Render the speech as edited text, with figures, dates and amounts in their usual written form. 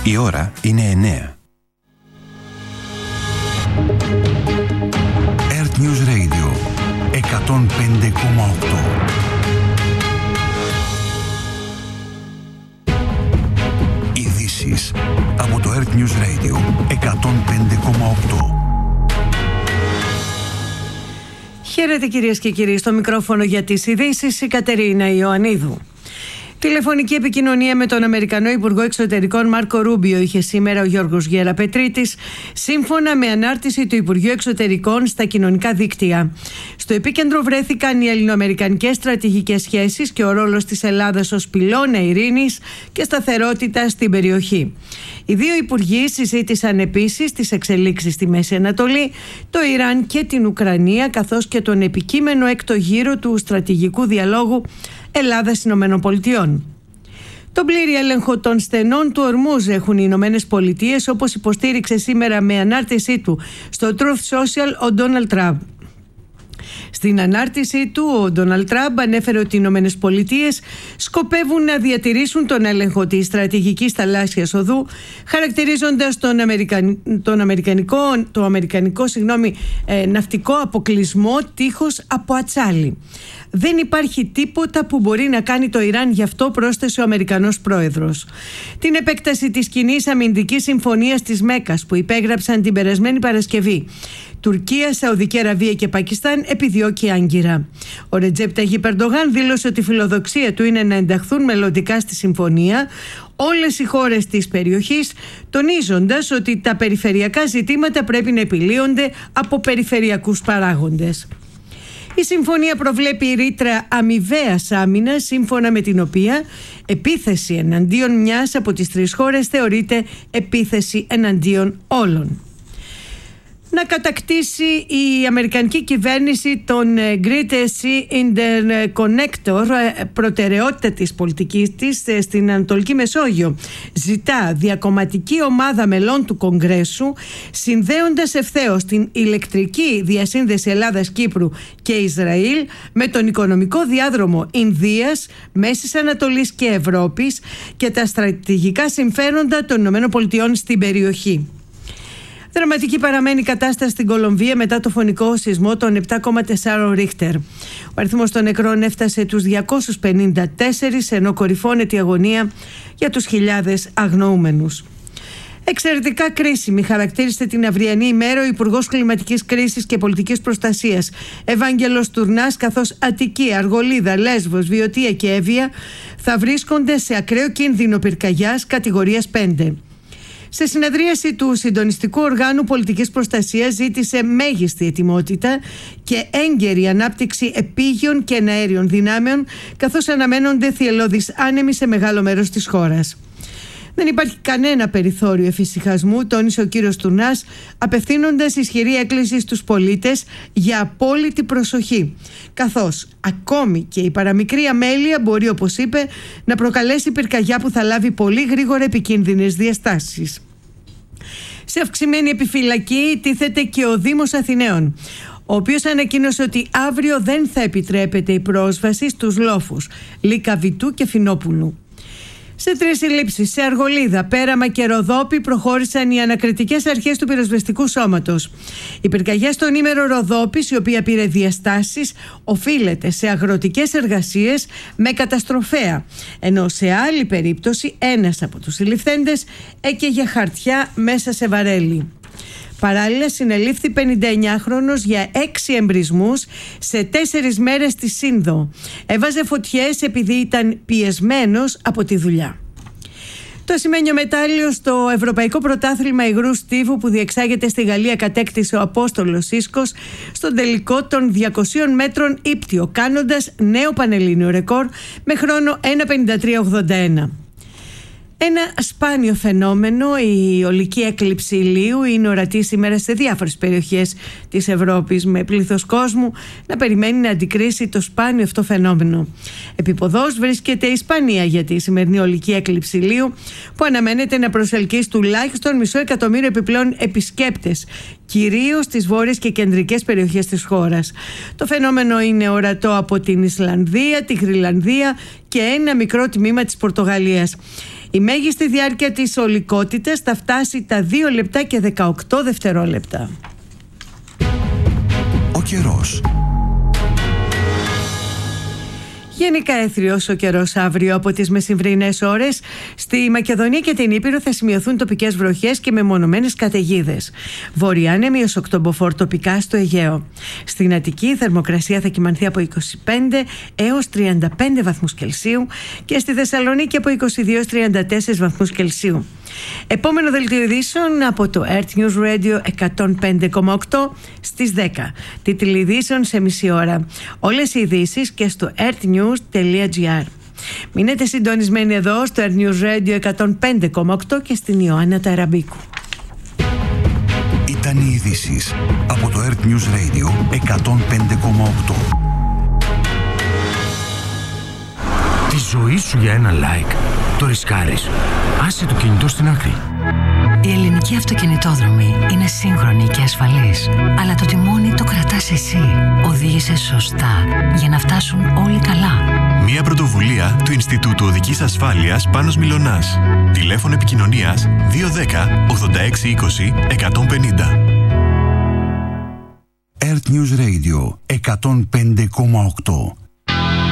Η ώρα είναι 9. Earth News Radio 105,8. Ειδήσεις από το Earth News Radio 105,8. Χαίρετε κυρίες και κύριοι, στο μικρόφωνο για τις ειδήσεις η Κατερίνα Ιωαννίδου. Τηλεφωνική επικοινωνία με τον Αμερικανό Υπουργό Εξωτερικών Μάρκο Ρούμπιο είχε σήμερα ο Γιώργος Γεραπετρίτης, σύμφωνα με ανάρτηση του Υπουργείου Εξωτερικών στα κοινωνικά δίκτυα. Στο επίκεντρο βρέθηκαν οι ελληνοαμερικανικές στρατηγικές σχέσεις και ο ρόλος της Ελλάδας ως πυλώνα ειρήνης και σταθερότητας στην περιοχή. Οι δύο υπουργοί συζήτησαν επίσης τις εξελίξεις στη Μέση Ανατολή, το Ιράν και την Ουκρανία, καθώς και τον επικείμενο έκτο γύρο του στρατηγικού διαλόγου Ελλάδας-Ηνωμένων Πολιτειών. Τον πλήρη έλεγχο των στενών του Ορμούζ έχουν οι Ηνωμένες Πολιτείες, όπως υποστήριξε σήμερα με ανάρτησή του στο Truth Social ο Ντόναλντ Τραμπ. Στην ανάρτησή του, ο Ντόναλντ Τραμπ ανέφερε ότι οι Ηνωμένες Πολιτείες σκοπεύουν να διατηρήσουν τον έλεγχο της στρατηγικής θαλάσσιας οδού, χαρακτηρίζοντας το αμερικανικό ναυτικό αποκλεισμό τείχος από ατσάλι. Δεν υπάρχει τίποτα που μπορεί να κάνει το Ιράν, γι' αυτό πρόσθεσε ο Αμερικανός πρόεδρος. Την επέκταση της κοινής αμυντικής συμφωνίας της Μέκκας που υπέγραψαν την περασμένη Παρασκευή Τουρκία, Σαουδική Αραβία και Πακιστάν επιδιώκει άγκυρα. Ο Ρετζέπ Ταγιπ Ερντογάν δήλωσε ότι η φιλοδοξία του είναι να ενταχθούν μελλοντικά στη συμφωνία όλες οι χώρες της περιοχής, τονίζοντας ότι τα περιφερειακά ζητήματα πρέπει να επιλύονται από περιφερειακούς παράγοντες. Η συμφωνία προβλέπει ρήτρα αμοιβαίας άμυνας, σύμφωνα με την οποία επίθεση εναντίον μιας από τις τρεις χώρες θεωρείται επίθεση εναντίον όλων. Να κατακτήσει η αμερικανική κυβέρνηση τον Great Sea Interconnector, προτεραιότητα της πολιτικής της στην Ανατολική Μεσόγειο. Ζητά διακομματική ομάδα μελών του Κογκρέσου, συνδέοντας ευθέως την ηλεκτρική διασύνδεση Ελλάδας-Κύπρου και Ισραήλ με τον οικονομικό διάδρομο Ινδίας, Μέσης Ανατολής και Ευρώπης και τα στρατηγικά συμφέροντα των ΗΠΑ στην περιοχή. Δραματική παραμένει η κατάσταση στην Κολομβία μετά το φωνικό σεισμό των 7,4 Ρίχτερ. Ο αριθμός των νεκρών έφτασε τους 254, ενώ κορυφώνεται η αγωνία για τους χιλιάδες αγνοούμενους. Εξαιρετικά κρίσιμη χαρακτήρισε την αυριανή ημέρα ο Υπουργός Κλιματικής Κρίσης και Πολιτικής Προστασίας Ευάγγελος Τουρνάς, καθώς Αττική, Αργολίδα, Λέσβος, Βιωτία και Εύβοια θα βρίσκονται σε ακραίο κίνδυνο πυρκαγιάς κατηγορίας 5. Σε συνεδρίαση του Συντονιστικού Οργάνου Πολιτικής Προστασίας ζήτησε μέγιστη ετοιμότητα και έγκαιρη ανάπτυξη επίγειων και εναέριων δυνάμεων, καθώς αναμένονται θυελλώδεις άνεμοι σε μεγάλο μέρος της χώρας. Δεν υπάρχει κανένα περιθώριο εφησυχασμού, τόνισε ο κύριος Τουρνάς, απευθύνοντας ισχυρή έκκληση στους πολίτες για απόλυτη προσοχή, καθώς ακόμη και η παραμικρή αμέλεια μπορεί, όπως είπε, να προκαλέσει πυρκαγιά που θα λάβει πολύ γρήγορα επικίνδυνες διαστάσεις. Σε αυξημένη επιφυλακή τίθεται και ο Δήμος Αθηναίων, ο οποίος ανακοίνωσε ότι αύριο δεν θα επιτρέπεται η πρόσβαση στους λόφους Λύκα Βητού και Φινόπουλου. Σε τρεις συλλήψεις σε Αργολίδα, Πέραμα και Ροδόπη προχώρησαν οι ανακριτικές αρχές του πυροσβεστικού σώματος. Η πυρκαγιά στον ήμερο Ροδόπης, η οποία πήρε διαστάσεις, οφείλεται σε αγροτικές εργασίες με καταστροφέα, ενώ σε άλλη περίπτωση ένας από τους συλληφθέντες έκαιγε χαρτιά μέσα σε βαρέλι. Παράλληλα, συνελήφθη 59χρονος για 6 εμπρισμούς σε 4 μέρες στη Σύνδο. Έβαζε φωτιές επειδή ήταν πιεσμένος από τη δουλειά. Το ασημένιο μετάλλιο στο Ευρωπαϊκό Πρωτάθλημα Υγρού Στίβου που διεξάγεται στη Γαλλία κατέκτησε ο Απόστολος Σίσκος στον τελικό των 200 μέτρων ύπτιο, κάνοντας νέο πανελλήνιο ρεκόρ με χρόνο 1:53.81. Ένα σπάνιο φαινόμενο, η ολική έκλειψη ηλίου, είναι ορατή σήμερα σε διάφορες περιοχές της Ευρώπης, με πλήθος κόσμου να περιμένει να αντικρίσει το σπάνιο αυτό φαινόμενο. Επιποδός βρίσκεται η Ισπανία για τη σημερινή ολική έκλειψη ηλίου, που αναμένεται να προσελκύσει τουλάχιστον 500.000 επιπλέον επισκέπτες, κυρίως στις βόρειες και κεντρικές περιοχές της χώρας. Το φαινόμενο είναι ορατό από την Ισλανδία, τη Γρυλανδία και ένα μικρό τμήμα της Πορτογαλίας. Η μέγιστη διάρκεια της ολικότητας θα φτάσει τα 2 λεπτά και 18 δευτερόλεπτα. Ο καιρός. Γενικά έθριος ο καιρός αύριο. Από τις μεσημβρινές ώρες στη Μακεδονία και την Ήπειρο θα σημειωθούν τοπικές βροχές και μεμονωμένες καταιγίδες. Βορειάνεμιος οκτωμποφόρ τοπικά στο Αιγαίο. Στην Αττική η θερμοκρασία θα κυμανθεί από 25 έως 35 βαθμούς Κελσίου και στη Θεσσαλονίκη από 22 έως 34 βαθμούς Κελσίου. Επόμενο δελτίο ειδήσεων από το Earth News Radio 105,8 στις 10. Τίτλοι ειδήσεων σε μισή ώρα. Όλες οι ειδήσεις και στο earthnews.gr. Μείνετε συντονισμένοι εδώ στο Earth News Radio 105,8 και στην Ιωάννα Ταραμπίκου. Ήταν οι ειδήσεις από το Earth News Radio 105,8. Τη ζωή σου για ένα like το ρισκάρεις. Άσε το κινητό στην άκρη. Η ελληνική αυτοκινητόδρομη είναι σύγχρονη και ασφαλής, αλλά το τιμόνι το κρατάς εσύ. Οδήγησε σωστά για να φτάσουν όλοι καλά. Μια πρωτοβουλία του Ινστιτούτου Οδικής Ασφάλειας Πάνος Μιλωνάς. Τηλέφωνο επικοινωνίας 210 86 20 150. Earth News Radio 105,8.